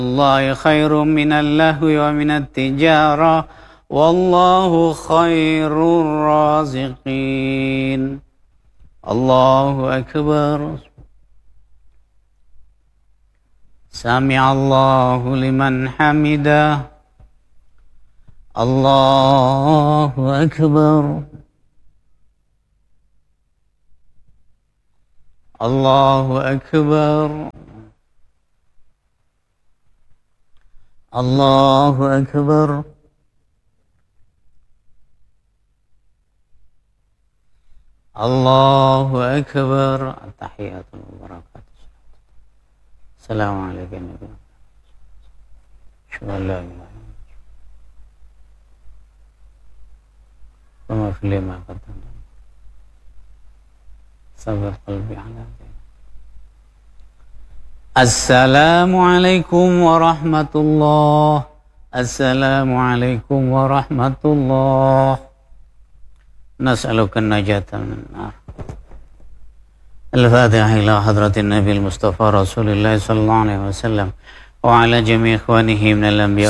الله خير من اللهو ومن التجارة والله خير الرازقين الله أكبر سمع الله لمن حمده الله أكبر الله أكبر الله أكبر الله أكبر التحيات والبركات السلام عليكم يا نبي أشهد أن لا إله إلا الله وما في لما قدمت صبر قلبي على ذلك. Assalamualaikum warahmatullahi Assalamualaikum warahmatullahi Nas'aluka najatan min nar. Al-Fatihah ila hadratin Nabi al-Mustafa Rasulullah sallallahu alaihi wasallam wa ala jami' ikhwanihi minal anbiya